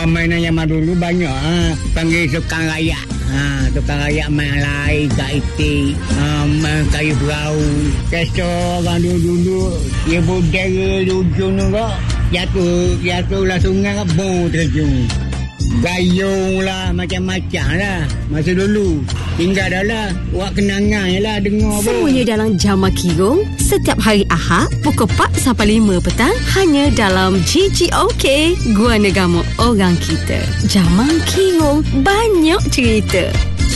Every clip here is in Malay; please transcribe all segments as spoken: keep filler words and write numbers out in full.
Kalau mainan zaman dulu banyak ha. Panggil sukan rakyat ha, sukan rakyat main lai, kak itik, ha, main kayu perahu. Kesta orang dulu-dulu dia budaya ujung tu kok jatuh jatuh lah sungai kak bong terjun. Gayung lah, macam-macam lah masa dulu. Tinggal dah lah, buat kenangan je lah dengar pun. Semuanya dalam Jamak Kirong setiap hari Ahad pukul empat sampai lima petang hanya dalam G G O K Gua Negama Orang Kita. Jamak Kirong, banyak cerita.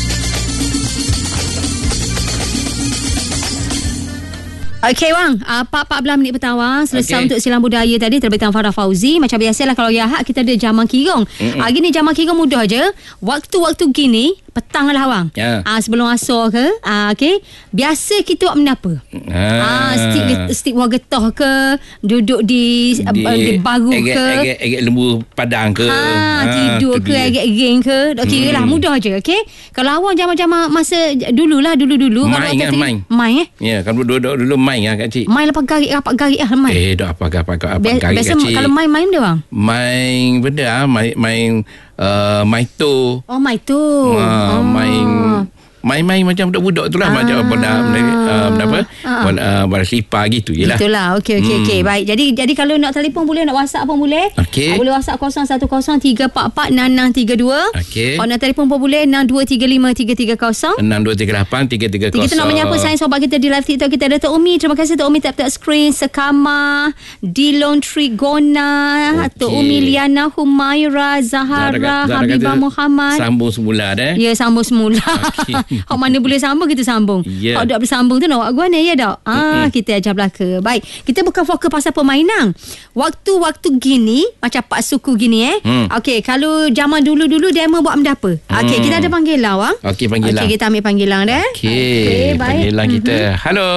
Okey Wang, empat empat belas minit petang Wang. Selesai okay. Untuk silang budaya tadi terbitan Farah Fauzi. Macam biasalah kalau ya hak kita ada Jamak Kirong. Ah gini Jamak Kirong mudah je. Waktu-waktu gini petang lah Wang. Yeah. Ah sebelum asar ke? Ah okey. Biasa kita buat benda apa? Ah, ah stick stick buah getah ke, duduk di di, uh, di baru agak, ke, agak, agak lembu padang ke. Ah, ah tidur ke, dia. Agak ring ke. Okey hmm. lah, mudah je okey. Kalau awak zaman-zaman masa dululah dulu-dulu main kan main. Main eh? Ya, yeah, kalau duduk dulu main lah kak cik. Main lepas garik rapat garik lah main. Eh, dah apa apa apa Biasa, garik biasa kak cik. Kalau main-main dia bang? Main benda ah, main main uh, main tu. Oh, main tu. Uh, oh. Main main-main macam budak-budak tu lah. Ah. Macam benda uh, apa ah. uh, bola selipar gitu je lah. Itulah. Okey okey hmm. okey. Baik. Jadi jadi kalau nak telefon boleh, nak WhatsApp pun boleh. Okay. Uh, boleh WhatsApp kosong satu kosong tiga empat empat enam enam tiga dua. Okey. Kalau nak telefon pun boleh enam dua tiga lima tiga tiga kosong. enam dua tiga lapan tiga tiga kosong. Kita nak menyapa sayang sobat kita di live TikTok kita ada Tok Umi. Terima kasih Tok Umi tap-tap screen Sekama, Dilon Trigona, okay. Tok Umi Liana Humaira, Zahara, dah, dah, Habibah Muhammad. Sambung semula dah. Ya, sambung semula. Okay. Hak mana boleh sambung kita sambung. Yeah. Hak tak bersambung tu nak buat guna ya dak. Ah mm-hmm. Kita ajar belaka. Baik, kita bukan fokus pasal permainan. Waktu-waktu gini macam Pak Suku gini eh. Hmm. Okey, kalau zaman dulu-dulu demo buat benda apa? Hmm. Okey, kita ada panggilan Wang. Okey, panggilan. Okey, kita ambil panggilan dah. Okey, okay, panggilan kita. Mm-hmm. Halo.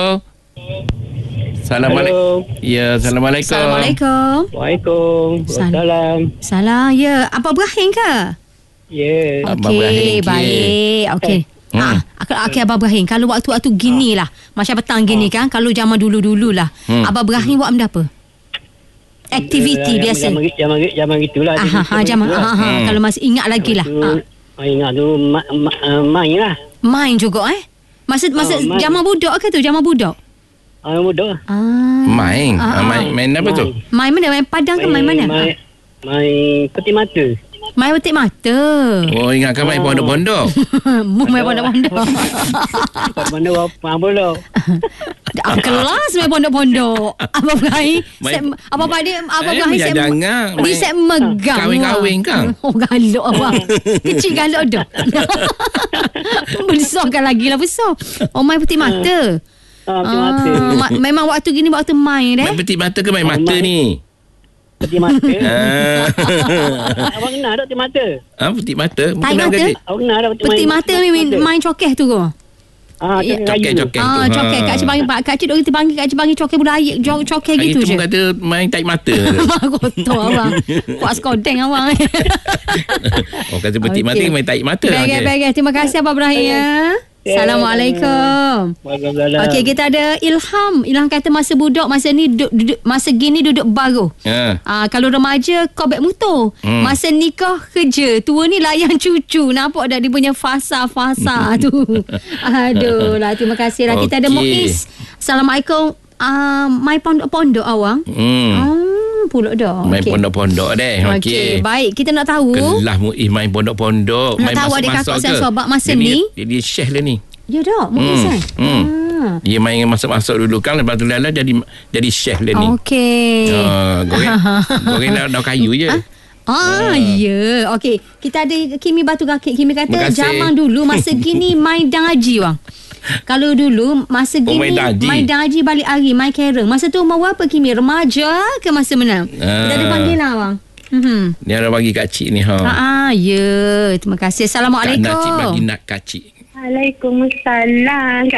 Assalamualaikum. Ya, Assalamualaikum. Assalamualaikum. Waalaikumsalam. Salam. Ya, apa Ibrahim ke? Ya. Yeah. Okey, baik. Okey. Hmm. Ah, okey Abang Ibrahim, kalau waktu-waktu gini lah, macam petang gini kan, kalau zaman dulu-dulu lah, hmm. Abang Ibrahim buat benda apa? Aktiviti ya, biasa. Zaman zaman zaman gitulah. Ah, ha, zaman ah, ha, hmm. Kalau masih ingat lagi lah. Ah. Ingat tu ma, ma, uh, main lah. Main juga eh? Masa masa oh, zaman budak ke tu? Zaman budak? Ah, budak. Ah. Main. Ah, main main apa main. tu? Main mana? Main padang ke main mana? Main, main peti mata. Main petik mata. Oh, ingatkan main pondok-pondok. Mu main pondok-pondok. Pondok apa pula? Dah kelas main pondok-pondok. Apa Ibrahim? Apa apa dia? Apa Ibrahim set di set megang. Kawin-kawin kan? Oh, galak abang. Kecil galak dah. Besarkan lagi lah besar. Oh, main petik mata. Ah, petik mata. Ma- memang waktu gini waktu main eh. Main petik mata ke main mata ni? Peti mata. Abang kenal tak peti mata? Ah, peti mata. Tai mata? Abang kenal tak peti mata main, main cokeh tu ke? Ah, cokeh cokeh. Ah, cokeh kat Cibangi Pak Kak Cik dok kita panggil kat Cibangi cokeh budaya cokeh gitu je. Itu kata main tai mata. Kotor abang. Kuat skodeng abang. Oh, kata peti mata main tai mata. Baik baik. Terima kasih Abang Ibrahim ya. Assalamualaikum. Waalaikumsalam. Okey, kita ada Ilham. Ilham kata masa budak masa ni duduk, duduk masa gini duduk baru. Ha. Ah, kalau remaja kau baik motor. Hmm. Masa nikah kerja. Tua ni layan cucu. Nampak dah dia punya fasa-fasa tu. Aduh lah, terima kasih lah. Kita okay. ada Muiz. Assalamualaikum. Ah, mai pondok-pondok awang. Hmm. Ah. Pulak dah. Main okay. pondok-pondok deh. Okey. Okay. Baik, kita nak tahu. Kelah Muiz main pondok-pondok. Nak main tahu adik kakak saya sobat masa dia ni. Dia, dia chef lah ni. Ya dah, Muiz hmm. kan? Hmm. Ah. Dia main masuk-masuk dulu kan. Lepas tu lala jadi jadi chef lah ni. Okey. Uh, goreng goreng daun kayu je. Ah, ah ya. Okey. Kita ada Kimi Batu Gakit. Kimi kata zaman dulu masa gini main dangaji bang. Kalau dulu masa gini oh, main dangaji balik hari main kereng. Masa tu umur berapa Kimi? Remaja ke masa mana? Ah. Kita ada panggilan bang. Hmm. Ni ada bagi kak cik ni ha. Ah ya. Terima kasih. Assalamualaikum. Kak nak cik bagi nak kak cik. Waalaikumsalam.